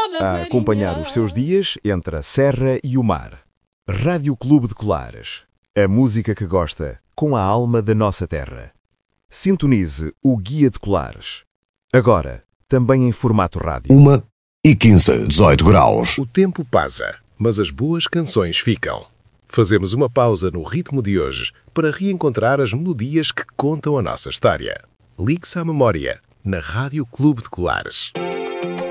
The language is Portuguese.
a acompanhar os seus dias entre a serra e o mar. Rádio Clube de Colares. A música que gosta, com a alma da nossa terra. Sintonize o Guia de Colares. Agora, também em formato rádio. 1h15, 18 graus. O tempo passa, mas as boas canções ficam. Fazemos uma pausa no ritmo de hoje para reencontrar as melodias que contam a nossa história. Ligue-se à memória, na Rádio Clube de Colares.